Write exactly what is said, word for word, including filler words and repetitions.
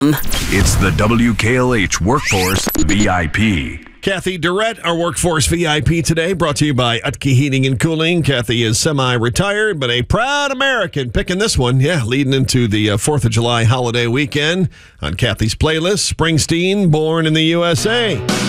It's the W K L H Workforce V I P. Kathy Durrett, our Workforce V I P today, brought to you by Utke Heating and Cooling. Kathy is semi-retired, but a proud American. Picking this one, yeah, leading into the uh, fourth of July holiday weekend. On Kathy's playlist, Springsteen, Born in the U S A.